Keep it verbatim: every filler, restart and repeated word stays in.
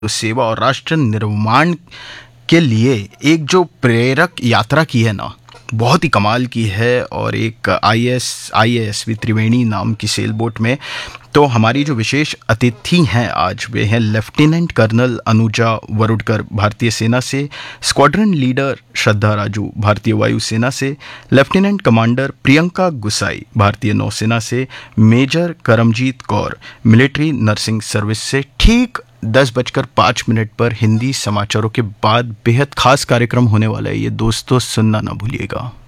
सेवा और राष्ट्र निर्माण के लिए एक जो प्रेरक यात्रा की है ना, बहुत ही कमाल की है। और एक I S I A S V त्रिवेणी नाम की सेल बोट में तो हमारी जो विशेष अतिथि हैं आज, वे हैं लेफ्टिनेंट कर्नल अनुजा वरुडकर भारतीय सेना से, स्क्वाड्रन लीडर श्रद्धा राजू भारतीय वायुसेना से, लेफ्टिनेंट कमांडर प्रियंका गुसाई भारतीय नौसेना से, major Karamjit Kaur military nursing service से। ठीक दस बजकर पाँच मिनट पर हिंदी समाचारों के बाद बेहद खास कार्यक्रम होने वाला है, ये दोस्तों सुनना ना भूलिएगा।